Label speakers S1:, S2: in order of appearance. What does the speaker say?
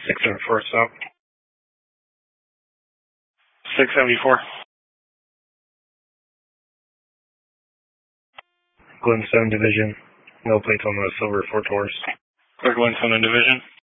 S1: 674 stop. 674. Glenstone Division. No plates on the silver 4 tours. Clear Glenstone Division.